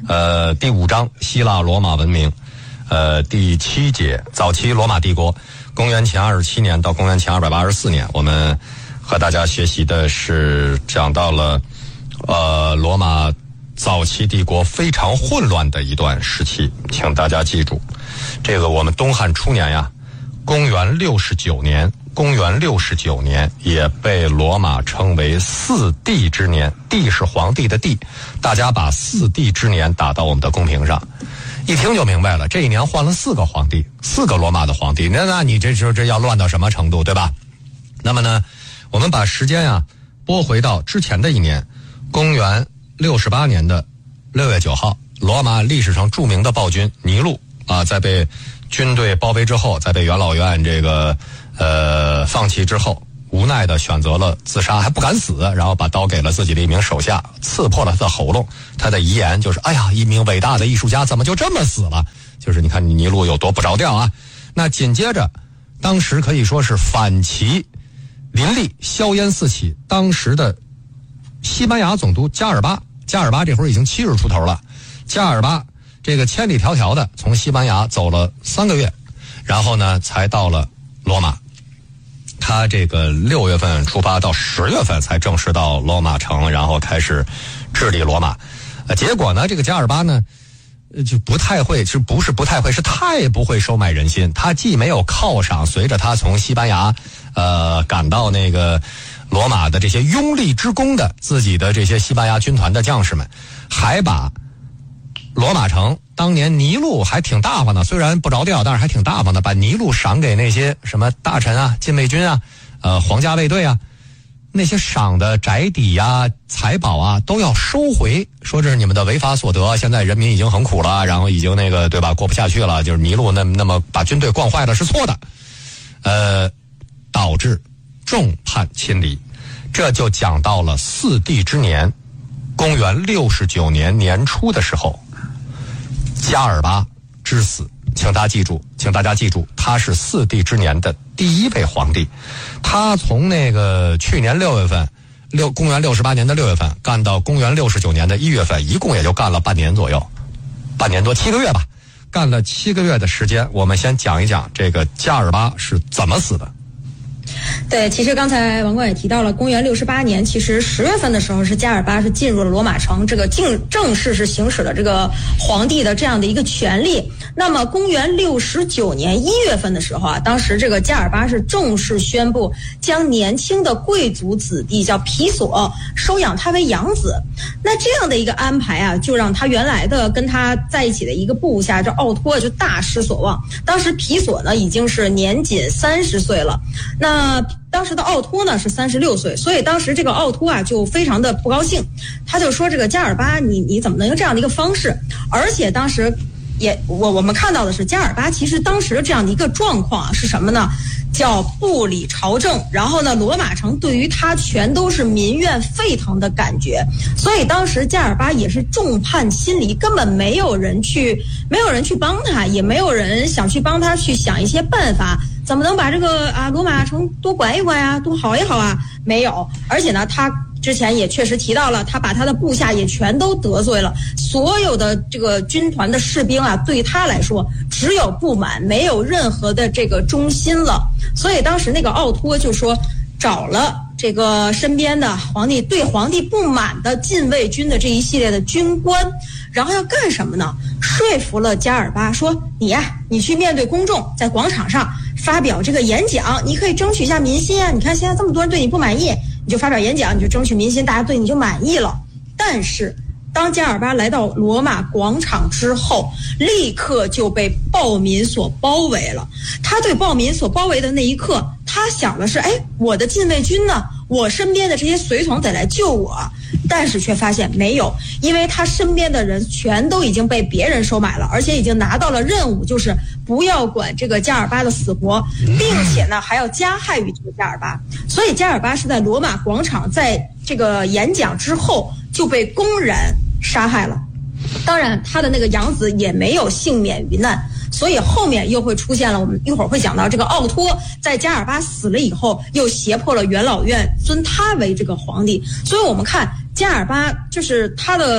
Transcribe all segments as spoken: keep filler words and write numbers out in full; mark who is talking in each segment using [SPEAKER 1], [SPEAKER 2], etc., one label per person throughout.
[SPEAKER 1] 呃，第五章希腊罗马文明，呃，第七节早期罗马帝国，公元前二十七年到公元前二百八十四年，我们和大家学习的是讲到了呃罗马早期帝国非常混乱的一段时期，请大家记住，这个我们东汉初年呀，公元六十九年，公元六十九年也被罗马称为四帝之年，帝是皇帝的帝，大家把四帝之年打到我们的公屏上，一听就明白了，这一年换了四个皇帝，四个罗马的皇帝，那那你这这这要乱到什么程度，对吧？那么呢，我们把时间啊拨回到之前的一年，公元六十八年的六月九号，罗马历史上著名的暴君尼禄啊，在被军队包围之后，在被元老院这个呃放弃之后，无奈的选择了自杀，还不敢死，然后把刀给了自己的一名手下，刺破了他的喉咙。他的遗言就是：哎呀，一名伟大的艺术家怎么就这么死了？就是你看尼禄有多不着调啊！那紧接着，当时可以说是反旗林立，硝烟四起。当时的西班牙总督加尔巴，加尔巴这会儿已经七十出头了。加尔巴这个千里迢迢的从西班牙走了三个月，然后呢才到了罗马。他这个六月份出发，到十月份才正式到罗马城，然后开始治理罗马。呃，结果呢，这个加尔巴呢，就不太会，是不是不太会，是太不会收买人心。他既没有犒赏随着他从西班牙呃赶到那个罗马的这些拥立之功的自己的这些西班牙军团的将士们，还把罗马城当年尼禄还挺大方的，虽然不着调，但是还挺大方的，把尼禄赏给那些什么大臣啊、禁卫军啊、呃皇家卫队啊，那些赏的宅邸啊、财宝啊都要收回，说这是你们的违法所得，现在人民已经很苦了，然后已经那个对吧过不下去了，就是尼禄那那么把军队惯坏了是错的，呃，导致众叛亲离。这就讲到了四帝之年，公元六十九年年初的时候，加尔巴之死，请大家记住，请大家记住，他是四帝之年的第一位皇帝。他从那个去年六月份，六公元六十八年的六月份干到公元六十九年的一月份，一共也就干了半年左右，半年多七个月吧，干了七个月的时间。我们先讲一讲这个加尔巴是怎么死的。
[SPEAKER 2] 对，其实刚才王冠也提到了，公元六十八年，其实十月份的时候是加尔巴是进入了罗马城，这个正正式是行使了这个皇帝的这样的一个权利。那么公元六十九年一月份的时候啊，当时这个加尔巴是正式宣布将年轻的贵族子弟叫皮索收养他为养子。那这样的一个安排啊，就让他原来的跟他在一起的一个部下这奥托就大失所望。当时皮索呢已经是年仅三十岁了，那当时的奥托呢是三十六岁，所以当时这个奥托啊就非常的不高兴，他就说这个加尔巴你你怎么能用这样的一个方式？而且当时也我我们看到的是加尔巴其实当时这样的一个状况啊是什么呢？叫不理朝政，然后呢罗马城对于他全都是民怨沸腾的感觉，所以当时加尔巴也是众叛亲离，根本没有人去没有人去帮他，也没有人想去帮他去想一些办法，怎么能把这个啊罗马城多管一管啊，多好一好啊？没有。而且呢他之前也确实提到了，他把他的部下也全都得罪了，所有的这个军团的士兵啊对他来说只有不满，没有任何的这个忠心了。所以当时那个奥托就说找了这个身边的皇帝对皇帝不满的禁卫军的这一系列的军官，然后要干什么呢？说服了加尔巴说你呀、啊、你去面对公众，在广场上发表这个演讲，你可以争取一下民心啊，你看现在这么多人对你不满意，你就发表演讲，你就争取民心，大家对你就满意了。但是当加尔巴来到罗马广场之后，立刻就被暴民所包围了。他对暴民所包围的那一刻，他想的是，哎，我的禁卫军呢？我身边的这些随从得来救我。但是却发现没有，因为他身边的人全都已经被别人收买了，而且已经拿到了任务，就是不要管这个加尔巴的死活，并且呢还要加害于这个加尔巴。所以加尔巴是在罗马广场在这个演讲之后就被公然杀害了。当然他的那个养子也没有幸免于难，所以后面又会出现了，我们一会儿会讲到这个奥托在加尔巴死了以后又胁迫了元老院尊他为这个皇帝。所以我们看加尔巴就是他的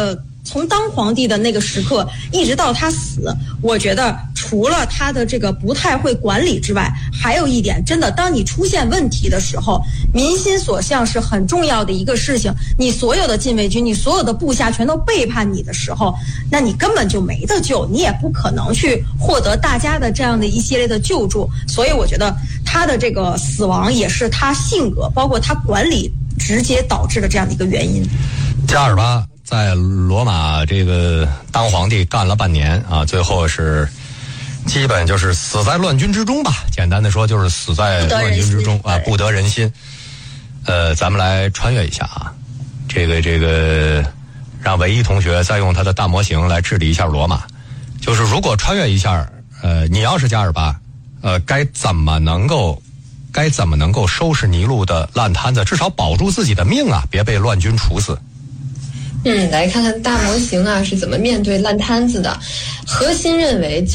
[SPEAKER 2] 从当皇帝的那个时刻一直到他死，我觉得除了他的这个不太会管理之外，还有一点，真的，当你出现问题的时候，民心所向是很重要的一个事情。你所有的禁卫军，你所有的部下全都背叛你的时候，那你根本就没得救，你也不可能去获得大家的这样的一系列的救助。所以我觉得他的这个死亡也是他性格，包括他管理直接导致的这样的一个原因。
[SPEAKER 1] 加尔巴在罗马这个当皇帝干了半年啊，最后是基本就是死在乱军之中吧。简单的说，就是死在乱军之中啊，不得人心。呃，咱们来穿越一下啊，这个这个，让唯一同学再用他的大模型来治理一下罗马。就是如果穿越一下，呃，你要是加尔巴，呃，该怎么能够，该怎么能够收拾尼禄的烂摊子，至少保住自己的命啊，别被乱军处死。
[SPEAKER 3] 嗯，来看看大模型啊是怎么面对烂摊子的。核心认为